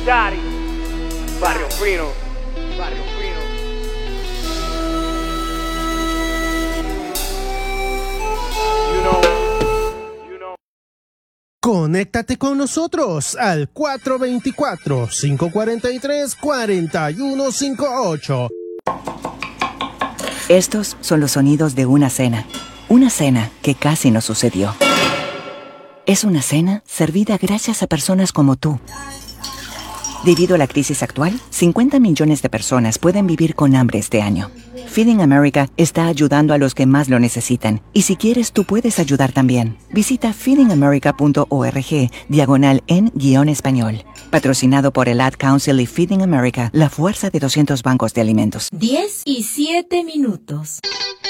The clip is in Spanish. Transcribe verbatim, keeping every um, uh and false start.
Daddy, Barrio Fino, Barrio Fino. You know, you know. Conéctate con nosotros al cuatro dos cuatro, cinco cuatro tres, cuatro uno cinco ocho. Estos son los sonidos de una cena. Una cena que casi no sucedió. Es una cena servida gracias a personas como tú. Debido a la crisis actual, cincuenta millones de personas pueden vivir con hambre este año. Feeding America está ayudando a los que más lo necesitan. Y si quieres, tú puedes ayudar también. Visita feeding america punto org, diagonal en guión español. Patrocinado por el Ad Council y Feeding America, la fuerza de doscientos bancos de alimentos. diez y siete minutos.